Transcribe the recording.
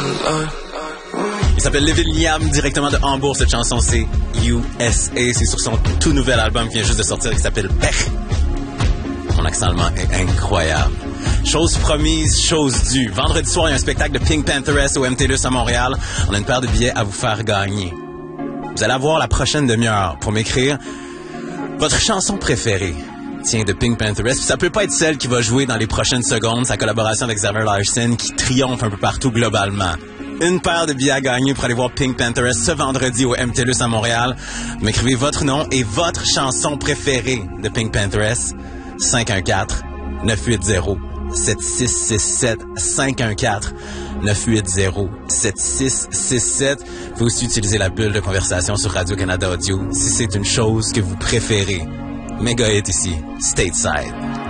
Il s'appelle Levin Liam, directement de Hambourg. Cette chanson, c'est USA. C'est sur son tout nouvel album qui vient juste de sortir, qui s'appelle Pech. Mon accent allemand est incroyable. Chose promise, chose due. Vendredi soir, il y a un spectacle de Pink Pantheress au MT2 à Montréal. On a une paire de billets à vous faire gagner. Vous allez avoir la prochaine demi-heure pour m'écrire votre chanson préférée. Tiens, de Pink Pantheress. Puis ça peut pas être celle qui va jouer dans les prochaines secondes, sa collaboration avec Xavier Larson qui triomphe un peu partout globalement. Une paire de billets à gagner pour aller voir Pink Pantheress ce vendredi au MTLUS à Montréal. Vous m'écrivez votre nom et votre chanson préférée de Pink Pantheress. 514-980-7667. 514-980-7667. Vous pouvez aussi utiliser la bulle de conversation sur Radio-Canada Audio si c'est une chose que vous préférez. Méga hit ici, Stateside.